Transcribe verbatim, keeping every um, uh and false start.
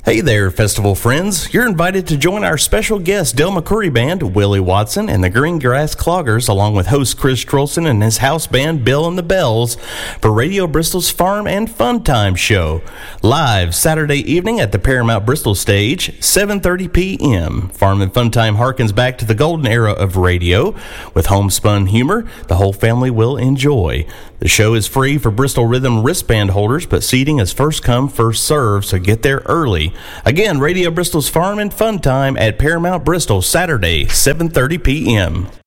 Hey there, festival friends. You're invited to join our special guest, Del McCoury Band, Willie Watson, and the Green Grass Cloggers, along with host Chris Trolson and his house band, Bill and the Bells, for Radio Bristol's Farm and Fun Time show. Live Saturday evening at the Paramount Bristol stage, seven thirty p.m. Farm and Fun Time harkens back to the golden era of radio. With homespun humor, the whole family will enjoy. The show is free for Bristol Rhythm wristband holders, but seating is first come, first served, so get there early. Again, Radio Bristol's Farm and Fun Time at Paramount Bristol, Saturday, seven thirty p.m.